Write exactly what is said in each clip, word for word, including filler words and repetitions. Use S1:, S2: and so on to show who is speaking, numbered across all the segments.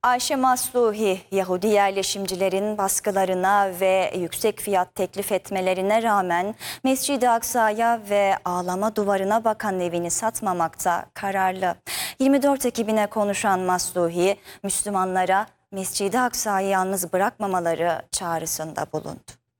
S1: Ayşe Masluhi, Yahudi yerleşimcilerin baskılarına ve yüksek fiyat teklif etmelerine rağmen Mescid-i Aksa'ya ve ağlama duvarına bakan evini satmamakta kararlı. yirmi dört Ekibine konuşan Masluhi, Müslümanlara Mescid-i Aksa'yı yalnız bırakmamaları çağrısında bulundu.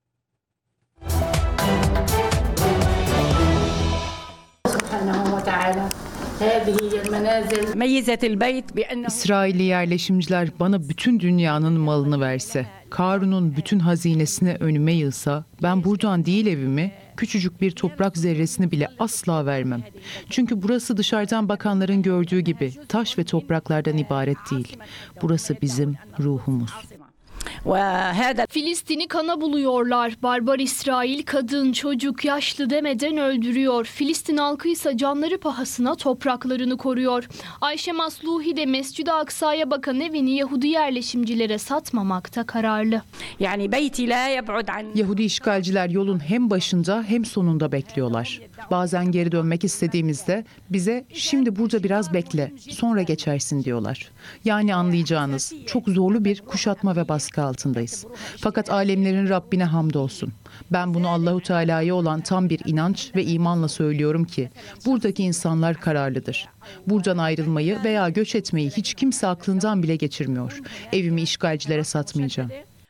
S2: İsrailli yerleşimciler bana bütün dünyanın malını verse, Karun'un bütün hazinesini önüme yığsa, ben buradan değil evimi, küçücük bir toprak zerresini bile asla vermem. Çünkü burası dışarıdan bakanların gördüğü gibi taş ve topraklardan ibaret değil. Burası bizim ruhumuz.
S3: Filistin'i kana buluyorlar. Barbar İsrail kadın, çocuk, yaşlı demeden öldürüyor. Filistin halkı ise canları pahasına topraklarını koruyor. Ayşe Masluhi de Mescid-i Aksa'ya bakan evini Yahudi yerleşimcilere satmamakta kararlı.
S2: Yahudi işgalciler yolun hem başında hem sonunda bekliyorlar. Bazen geri dönmek istediğimizde bize şimdi burada biraz bekle, sonra geçersin diyorlar. Yani anlayacağınız çok zorlu bir kuşatma ve baskı altındayız. Fakat alemlerin Rabbine hamdolsun. Ben bunu Allahu Teala'ya olan tam bir inanç ve imanla söylüyorum ki buradaki insanlar kararlıdır. Buradan ayrılmayı veya göç etmeyi hiç kimse aklından bile geçirmiyor. Evimi işgalcilere satmayacağım.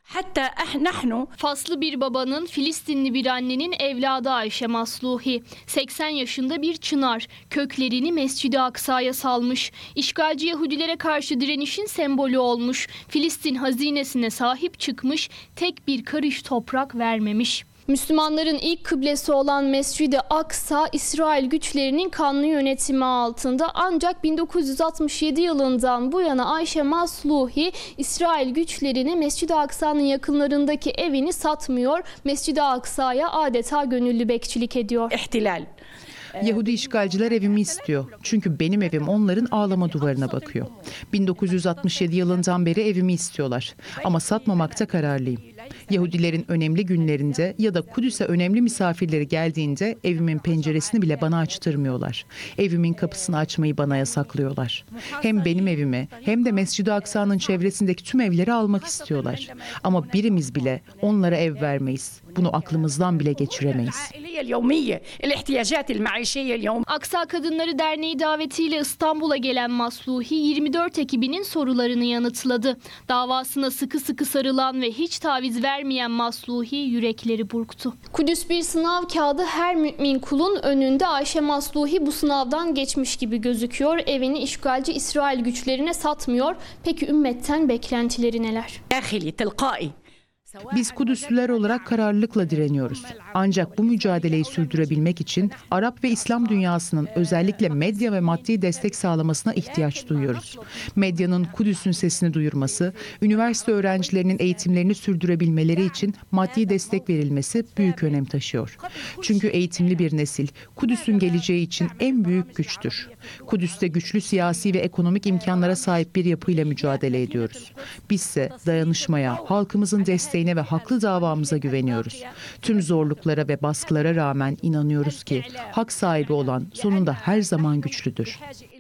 S3: Faslı bir babanın, Filistinli bir annenin evladı Ayşe Masluhi. seksen yaşında bir çınar. Köklerini Mescid-i Aksa'ya salmış. İşgalci Yahudilere karşı direnişin sembolü olmuş. Filistin hazinesine sahip çıkmış, tek bir karış toprak vermemiş. Müslümanların ilk kıblesi olan Mescid-i Aksa, İsrail güçlerinin kanlı yönetimi altında. Ancak bin dokuz yüz altmış yedi yılından bu yana Ayşe Masluhi, İsrail güçlerine Mescid-i Aksa'nın yakınlarındaki evini satmıyor. Mescid-i Aksa'ya adeta gönüllü bekçilik ediyor. İhtilal.
S2: Yahudi işgalciler evimi istiyor. Çünkü benim evim onların ağlama duvarına bakıyor. bin dokuz yüz altmış yedi yılından beri evimi istiyorlar. Ama satmamakta kararlıyım. Yahudilerin önemli günlerinde ya da Kudüs'e önemli misafirleri geldiğinde evimin penceresini bile bana açtırmıyorlar. Evimin kapısını açmayı bana yasaklıyorlar. Hem benim evimi hem de Mescid-i Aksa'nın çevresindeki tüm evleri almak istiyorlar. Ama birimiz bile onlara ev vermeyiz. Bunu aklımızdan bile geçiremeyiz.
S3: Aksa Kadınları Derneği davetiyle İstanbul'a gelen Masluhi, yirmi dört Ekibinin sorularını yanıtladı. Davasına sıkı sıkı sarılan ve hiç taviz vermeyen Masluhi yürekleri burktu. Kudüs bir sınav kağıdı, her mümin kulun önünde. Ayşe Masluhi bu sınavdan geçmiş gibi gözüküyor. Evini işgalci İsrail güçlerine satmıyor. Peki ümmetten beklentileri neler?
S2: Biz Kudüslüler olarak kararlılıkla direniyoruz. Ancak bu mücadeleyi sürdürebilmek için Arap ve İslam dünyasının özellikle medya ve maddi destek sağlamasına ihtiyaç duyuyoruz. Medyanın Kudüs'ün sesini duyurması, üniversite öğrencilerinin eğitimlerini sürdürebilmeleri için maddi destek verilmesi büyük önem taşıyor. Çünkü eğitimli bir nesil Kudüs'ün geleceği için en büyük güçtür. Kudüs'te güçlü siyasi ve ekonomik imkanlara sahip bir yapıyla mücadele ediyoruz. Bizse dayanışmaya, halkımızın desteğine ve haklı davamıza güveniyoruz. Tüm zorluklara ve baskılara rağmen inanıyoruz ki hak sahibi olan sonunda her zaman güçlüdür.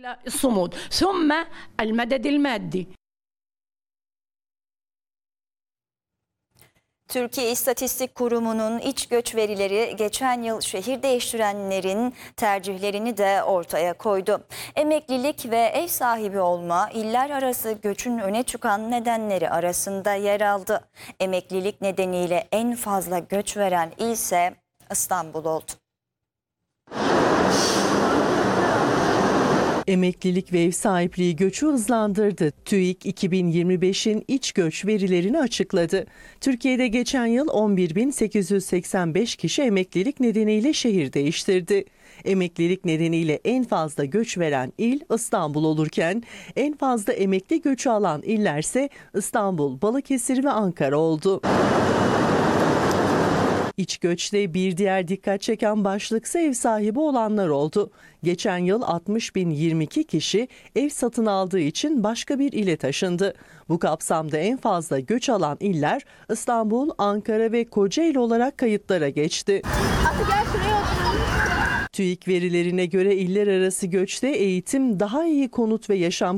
S1: Türkiye İstatistik Kurumu'nun iç göç verileri geçen yıl şehir değiştirenlerin tercihlerini de ortaya koydu. Emeklilik ve ev sahibi olma iller arası göçün öne çıkan nedenleri arasında yer aldı. Emeklilik nedeniyle en fazla göç veren il ise İstanbul oldu.
S4: Emeklilik ve ev sahipliği göçü hızlandırdı. TÜİK iki bin yirmi beşin iç göç verilerini açıkladı. Türkiye'de geçen yıl on bir bin sekiz yüz seksen beş kişi emeklilik nedeniyle şehir değiştirdi. Emeklilik nedeniyle en fazla göç veren il İstanbul olurken en fazla emekli göçü alan illerse İstanbul, Balıkesir ve Ankara oldu. İç göçte bir diğer dikkat çeken başlıksa ev sahibi olanlar oldu. Geçen yıl altmış bin yirmi iki kişi ev satın aldığı için başka bir ile taşındı. Bu kapsamda en fazla göç alan iller İstanbul, Ankara ve Kocaeli olarak kayıtlara geçti. TÜİK verilerine göre iller arası göçte eğitim, daha iyi konut ve yaşam